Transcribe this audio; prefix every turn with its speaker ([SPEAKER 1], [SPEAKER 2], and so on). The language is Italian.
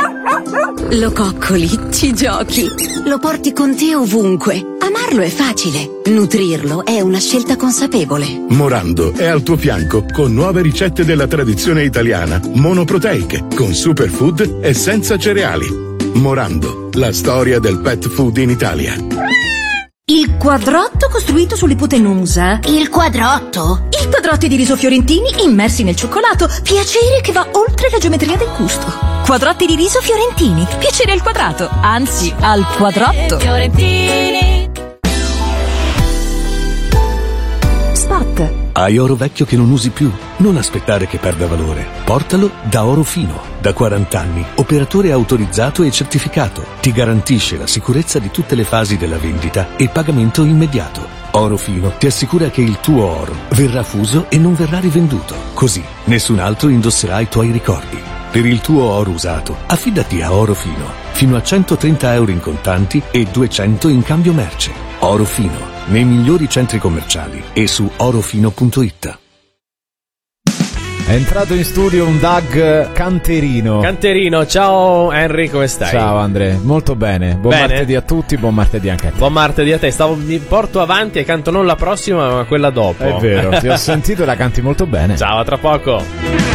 [SPEAKER 1] Lo coccoli, ci giochi, lo porti con te ovunque. Amarlo è facile, nutrirlo è una scelta consapevole.
[SPEAKER 2] Morando è al tuo fianco con nuove ricette della tradizione italiana, monoproteiche, con superfood e senza cereali. Morando, la storia del pet food in Italia.
[SPEAKER 3] Il quadrotto costruito sull'ipotenusa.
[SPEAKER 4] Il quadrotto?
[SPEAKER 3] I quadrotti di riso fiorentini immersi nel cioccolato. Piacere che va oltre la geometria del gusto. Quadrotti di riso fiorentini. Piacere al quadrato, anzi al quadrotto. Fiorentini. Spot.
[SPEAKER 5] Hai oro vecchio che non usi più? Non aspettare che perda valore. Portalo da Oro Fino. Da 40 anni, operatore autorizzato e certificato. Ti garantisce la sicurezza di tutte le fasi della vendita e pagamento immediato. Oro Fino ti assicura che il tuo oro verrà fuso e non verrà rivenduto. Così nessun altro indosserà i tuoi ricordi. Per il tuo oro usato, affidati a Oro Fino. Fino a 130 euro in contanti e 200 in cambio merce. Oro Fino, nei migliori centri commerciali e su orofino.it.
[SPEAKER 6] È entrato in studio un Doug Canterino.
[SPEAKER 7] Canterino, ciao Henry, come stai?
[SPEAKER 6] Ciao Andre, molto bene. Buon martedì a tutti, buon martedì anche a te.
[SPEAKER 7] Buon martedì a te. Mi porto avanti e canto non la prossima, ma quella dopo.
[SPEAKER 6] È vero, ti ho sentito e la canti molto bene.
[SPEAKER 7] Ciao, a tra poco.